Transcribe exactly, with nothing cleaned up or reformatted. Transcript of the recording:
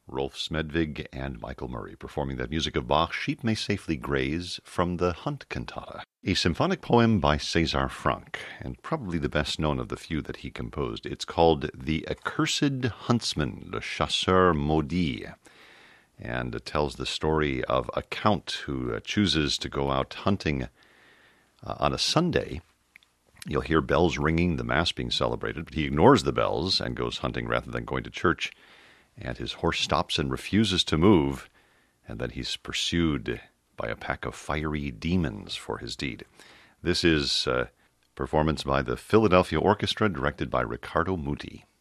Rolf Smedvig and Michael Murray performing that music of Bach, Sheep May Safely Graze, from the Hunt Cantata, a symphonic poem by César Franck, and probably the best known of the few that he composed. It's called The Accursed Huntsman, Le Chasseur Maudit, and it tells the story of a count who uh, chooses to go out hunting uh, on a Sunday. You'll hear bells ringing, the Mass being celebrated, but he ignores the bells and goes hunting rather than going to church. And his horse stops and refuses to move, and then he's pursued by a pack of fiery demons for his deed. This is a performance by the Philadelphia Orchestra, directed by Riccardo Muti.